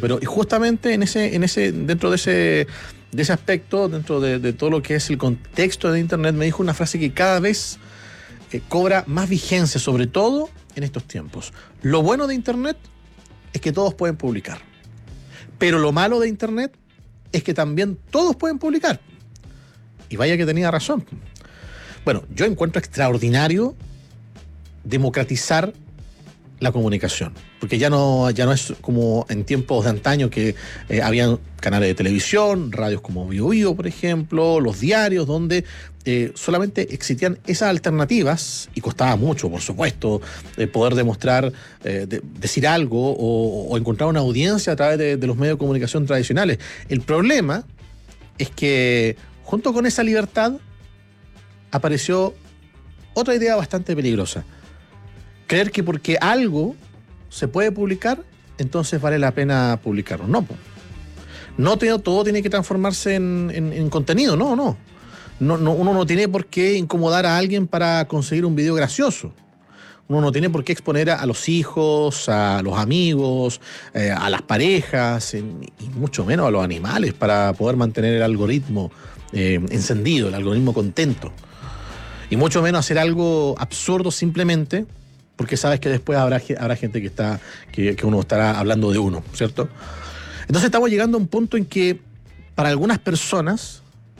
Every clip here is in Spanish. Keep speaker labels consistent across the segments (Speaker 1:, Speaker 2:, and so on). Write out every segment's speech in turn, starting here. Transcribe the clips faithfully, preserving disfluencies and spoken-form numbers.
Speaker 1: Pero justamente en ese, en ese, dentro de ese, de ese aspecto, dentro de, de todo lo que es el contexto de Internet, me dijo una frase que cada vez eh, cobra más vigencia, sobre todo en estos tiempos. Lo bueno de Internet es que todos pueden publicar. Pero lo malo de Internet es que también todos pueden publicar. Y vaya que tenía razón. Bueno, yo encuentro extraordinario democratizar la comunicación, porque ya no, ya no es como en tiempos de antaño que eh, habían canales de televisión, radios como Bio Bio, por ejemplo, los diarios, donde eh, solamente existían esas alternativas y costaba mucho, por supuesto, eh, poder demostrar, eh, de, decir algo o, o encontrar una audiencia a través de, de los medios de comunicación tradicionales. El problema es que junto con esa libertad apareció otra idea bastante peligrosa. Creer que porque algo se puede publicar, entonces vale la pena publicarlo. No, no todo tiene que transformarse en, en, en contenido, no, no. No, no. Uno no tiene por qué incomodar a alguien para conseguir un video gracioso. Uno no tiene por qué exponer a, a los hijos, a los amigos, eh, a las parejas, en, y mucho menos a los animales para poder mantener el algoritmo eh, encendido, el algoritmo contento. Y mucho menos hacer algo absurdo simplemente porque sabes que después habrá, habrá gente que, está, que, que uno estará hablando de uno, ¿cierto? Entonces estamos llegando a un punto en que para algunas personas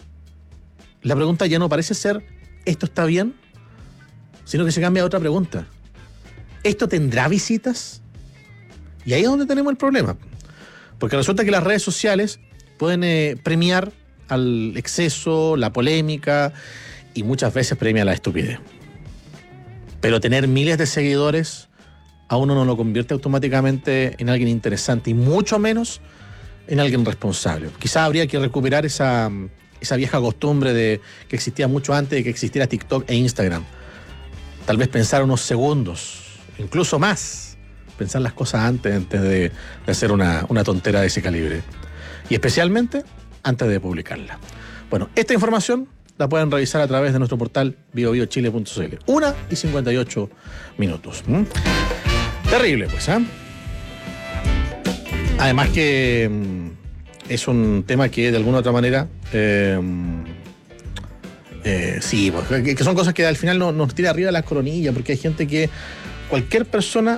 Speaker 1: la pregunta ya no parece ser ¿esto está bien? Sino que se cambia a otra pregunta. ¿Esto tendrá visitas? Y ahí es donde tenemos el problema. Porque resulta que las redes sociales pueden eh, premiar al exceso, la polémica, y muchas veces premia la estupidez. Pero tener miles de seguidores a uno no lo convierte automáticamente en alguien interesante y mucho menos en alguien responsable. Quizás habría que recuperar esa, esa vieja costumbre de que existía mucho antes de que existiera TikTok e Instagram. Tal vez pensar unos segundos, incluso más, pensar las cosas antes, antes de, de hacer una, una tontera de ese calibre. Y especialmente antes de publicarla. Bueno, esta información la pueden revisar a través de nuestro portal bio bio chile punto c l. Una y cincuenta y ocho minutos. ¿Mm? Terrible, pues, ¿eh? Además que mm, es un tema que de alguna u otra manera eh, eh, sí, pues, que, que son cosas que al final nos, nos tira arriba de las coronillas, porque hay gente que cualquier persona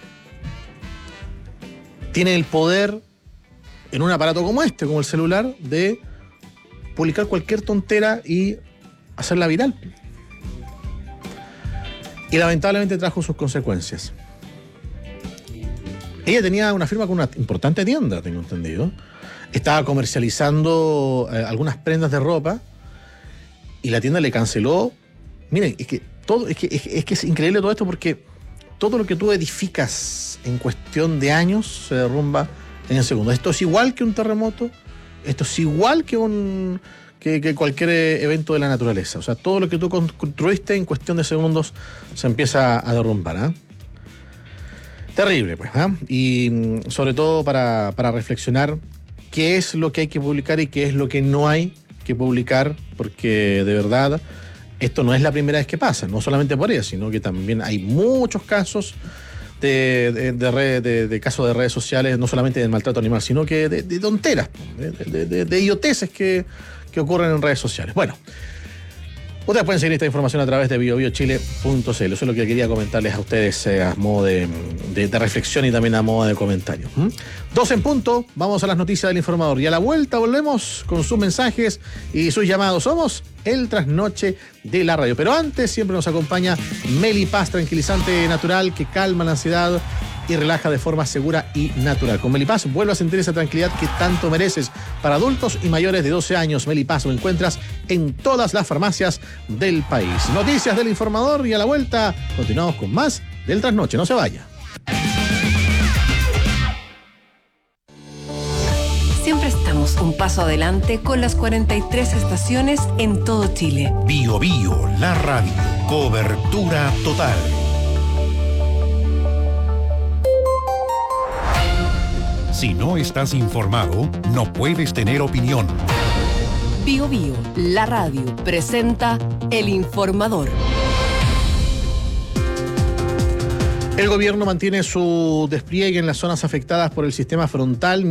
Speaker 1: tiene el poder en un aparato como este, como el celular, de publicar cualquier tontera y hacerla viral. Y lamentablemente trajo sus consecuencias. Ella tenía una firma con una importante tienda, tengo entendido. Estaba comercializando eh, algunas prendas de ropa y la tienda le canceló. Miren, es que todo, es que, es, es que es increíble todo esto, porque todo lo que tú edificas en cuestión de años se derrumba en el segundo. Esto es igual que un terremoto. Esto es igual que un que, que cualquier evento de la naturaleza. O sea, todo lo que tú construiste en cuestión de segundos se empieza a derrumbar. ¿eh? Terrible, pues. ¿eh? Y sobre todo para, para reflexionar qué es lo que hay que publicar y qué es lo que no hay que publicar, porque de verdad esto no es la primera vez que pasa, no solamente por ella, sino que también hay muchos casos De, de, de, red, de, de casos de redes sociales, no solamente del maltrato animal, sino que de, de tonteras, de, de, de, de idioteces que, que ocurren en redes sociales. Bueno, ustedes pueden seguir esta información a través de bio bio chile punto c l. Eso es lo que quería comentarles a ustedes eh, a modo de, de, de reflexión y también a modo de comentario. ¿Mm? Dos en punto, vamos a las noticias del informador. Y a la vuelta volvemos con sus mensajes y sus llamados. Somos el trasnoche de la radio. Pero antes siempre nos acompaña Melipaz, tranquilizante natural que calma la ansiedad y relaja de forma segura y natural. Con Melipaz vuelve a sentir esa tranquilidad que tanto mereces. Para adultos y mayores de doce años, Melipaz lo encuentras en todas las farmacias del país. Noticias del informador y a la vuelta continuamos con más del trasnoche. No se vaya.
Speaker 2: Siempre estamos un paso adelante con las cuarenta y tres estaciones en todo Chile.
Speaker 3: Bio Bio, la radio. Cobertura total. Si no estás informado, no puedes tener opinión.
Speaker 2: Bio Bio, la radio, presenta El Informador.
Speaker 1: El gobierno mantiene su despliegue en las zonas afectadas por el sistema frontal.